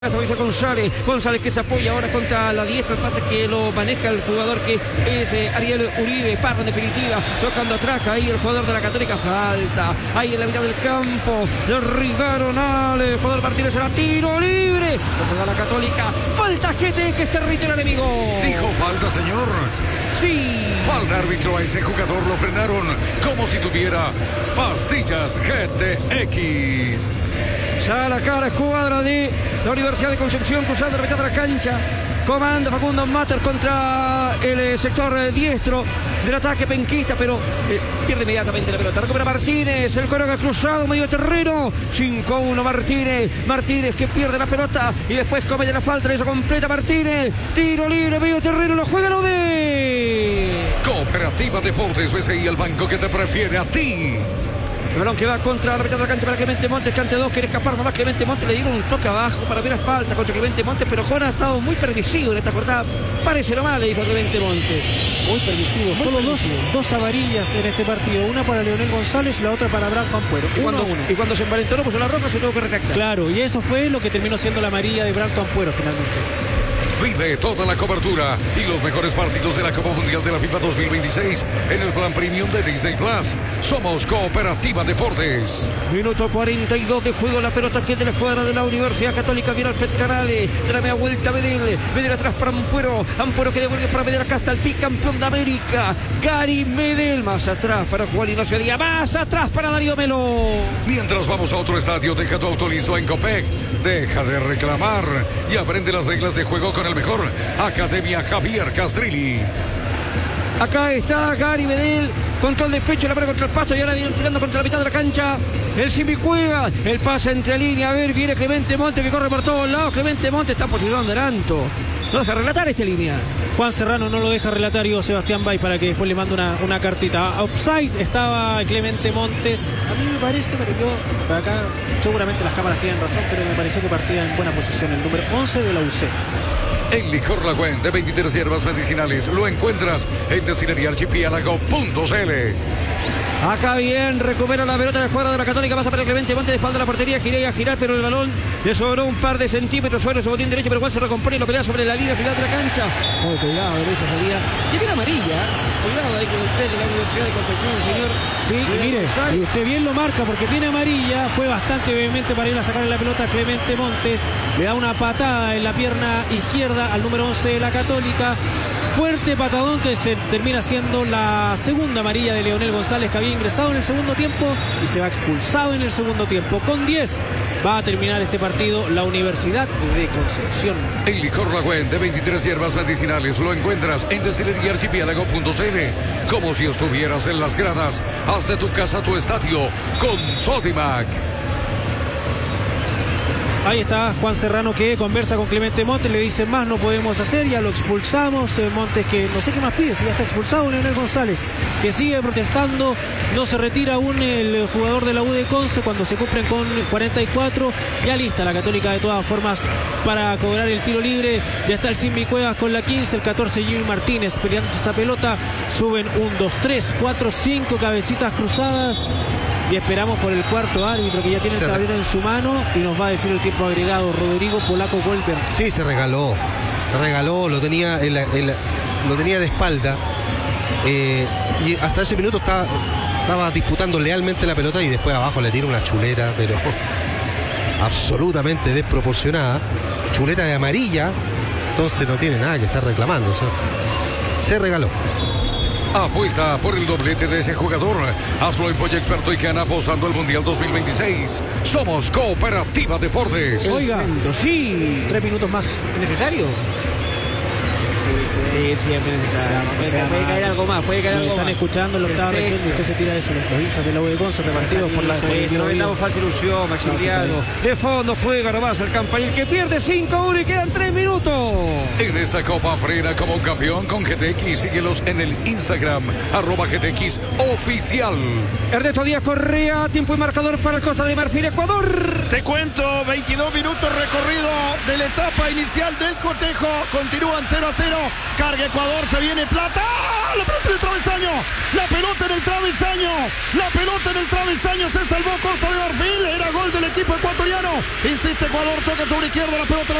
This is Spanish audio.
González que se apoya ahora contra la diestra, el pase que lo maneja el jugador que es Ariel Uribe, parra en definitiva, tocando atrás, ahí el jugador de la Católica, falta, ahí en la mitad del campo, derribaron al jugador Martínez, era tiro libre, para la Católica, falta GT que es territorio enemigo. ¿Dijo falta, señor? Sí. Falta árbitro a ese jugador, lo frenaron como si tuviera pastillas GTX. Sale acá la escuadra de la Universidad de Concepción, cruzando la mitad de la cancha. Comanda Facundo Mater contra el sector diestro del ataque penquista, pero pierde inmediatamente la pelota. Recupera Martínez, el Coroga cruzado, medio terreno. 5-1 Martínez que pierde la pelota y después comete la falta, eso completa Martínez. Tiro libre, medio terreno, lo juega lo de Cooperativa Deportes BCI, el banco que te prefiere a ti. El balón que va contra la mitad de la cancha para Clemente Montes, cante 2, quiere escapar nomás Clemente Montes, le dieron un toque abajo para ver la falta contra Clemente Montes, pero Jona ha estado muy permisivo en esta jornada, parece lo mal, le dijo Clemente Montes. Muy permisivo, solo dos amarillas en este partido, una para Leonel González y la otra para Branco Ampuero, y cuando se envalentonó puso la roja, se tuvo que retractar. Claro, y eso fue lo que terminó siendo la amarilla de Branco Ampuero finalmente. Vive toda la cobertura y los mejores partidos de la Copa Mundial de la FIFA 2026 en el plan premium de Disney Plus. Somos Cooperativa Deportes. Minuto 42 de juego, la pelota que es de la escuadra de la Universidad Católica, viene Alfred Canales, de la media vuelta Medel atrás para Ampuero que devuelve para Medel, acá está el bicampeón de América, Gary Medel, más atrás para Juan Ignacio Díaz, más atrás para Darío Melo. Mientras vamos a otro estadio, deja tu auto listo en Copec, deja de reclamar y aprende las reglas de juego con el mejor, Academia Javier Castrilli. Acá está Gary Medel, control de pecho, la pone contra el pasto y ahora viene tirando contra la mitad de la cancha. El Simbi Cueva, el pase entre línea, a ver, viene Clemente Montes que corre por todos lados. Clemente Montes está posicionado de Aranto. No deja relatar esta línea. Juan Serrano no lo deja relatar, y Sebastián Bay para que después le mande una cartita. Offside estaba Clemente Montes. A mí me parece, pero yo acá seguramente las cámaras tienen razón, pero me pareció que partía en buena posición el número 11 de la UC. El licor Lagüen de 23 hierbas medicinales lo encuentras en destileriarchipiélago.cl. Acá bien, recupera la pelota de la jugada de la Católica, pasa para Clemente Montes de espalda a la portería, gira y a girar, pero el balón le sobró un par de centímetros sobre su botín derecho, pero igual se recompone y lo pelea sobre la línea final de la cancha. Oh, cuidado, esa salida. Y tiene amarilla, cuidado ahí con el 3 de la Universidad de Concepción, señor. Sí, y mire, y usted bien lo marca porque tiene amarilla, fue bastante vehemente para ir a sacarle la pelota a Clemente Montes, le da una patada en la pierna izquierda al número 11 de la Católica. Fuerte patadón que se termina siendo la segunda amarilla de Leonel González, que había ingresado en el segundo tiempo y se va expulsado en el segundo tiempo. Con 10 va a terminar este partido la Universidad de Concepción. El licor Lagüen de 23 hierbas medicinales lo encuentras en destileriarchipiélago.cl. Como si estuvieras en las gradas, haz de tu casa tu estadio con Sodimac. Ahí está Juan Serrano que conversa con Clemente Montes, le dice más no podemos hacer, ya lo expulsamos. Montes que no sé qué más pide, si ya está expulsado. Leonel González que sigue protestando, no se retira aún el jugador de la U de Conce cuando se cumplen con 44. Ya lista la Católica de todas formas para cobrar el tiro libre. Ya está el Simbi Cuevas con la 15, el 14 Jimmy Martínez peleando esa pelota. Suben 1, 2, 3, 4, 5 cabecitas cruzadas. Y esperamos por el cuarto árbitro que ya tiene el tablero en su mano y nos va a decir el tiempo agregado. Rodrigo Polaco Goldberg. Sí, se regaló, lo tenía lo tenía de espalda, y hasta ese minuto estaba disputando lealmente la pelota y después abajo le tira una chuleta, pero absolutamente desproporcionada, chuleta de amarilla, entonces no tiene nada que estar reclamando, o sea, se regaló. Apuesta por el doblete de ese jugador. Hazlo en Pollo Experto y gana apostando al Mundial 2026. Somos Cooperativa Deportes. Oiga, sí. 3 minutos más. ¿Necesario? Sí, siempre necesario. Puede caer algo más, puede caer algo más. Están escuchando en la octava región y usted se tira eso. Los hinchas de la U de Conce repartidos por la... No vendamos falsa ilusión, Maximiliano. De fondo juega nomás el campanil que pierde 5-1 y quedan 3 minutos. En esta Copa frena como un campeón con GTX. Síguelos en el Instagram, @GTX Oficial. Ernesto Díaz Correa, tiempo y marcador para el Costa de Marfil, Ecuador. Te cuento, 22 minutos recorrido de la etapa inicial del cotejo. Continúan 0-0. Carga Ecuador, se viene Plata. ¡Ah! La pelota en el travesaño. La pelota en el travesaño. La pelota en el travesaño. Se salvó Costa de Marfil. Era gol del equipo ecuatoriano. Insiste Ecuador, toca sobre izquierda la pelota.